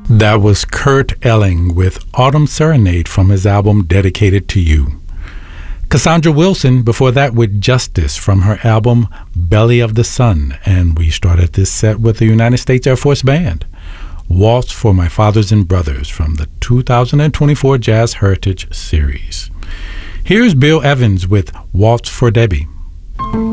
That was Kurt Elling with Autumn Serenade from his album Dedicated to You. Cassandra Wilson before that with Justice from her album Belly of the Sun. And we started this set with the United States Air Force Band. Waltz for My Fathers and Brothers from the 2024 Jazz Heritage Series. Here's Bill Evans with Waltz for Debbie.